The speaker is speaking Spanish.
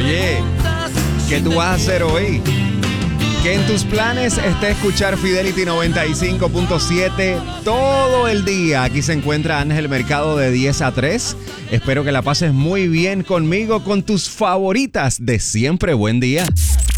Oye, ¿qué tú vas a hacer hoy? Que en tus planes esté escuchar Fidelity 95.7 todo el día. Aquí se encuentra Ángel Mercado de 10 a 3. Espero que la pases muy bien conmigo con tus favoritas de siempre. Buen día.